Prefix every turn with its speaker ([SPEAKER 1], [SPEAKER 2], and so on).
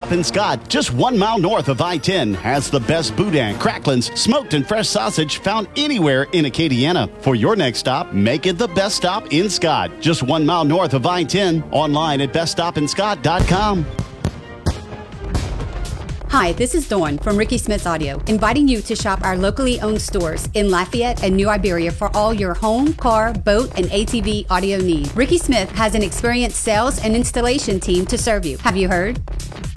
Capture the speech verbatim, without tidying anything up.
[SPEAKER 1] Stop in Scott, just one mile north of I ten, has the best boudin, cracklins, smoked and fresh sausage found anywhere in Acadiana. For your next stop, make it the best stop in Scott, just one mile north of I ten, online at best stop in scott dot com.
[SPEAKER 2] Hi, this is Dawn from Ricky Smith's Audio, inviting you to shop our locally owned stores in Lafayette and New Iberia for all your home, car, boat, and A T V audio needs. Ricky Smith has an experienced sales and installation team to serve you. Have you heard?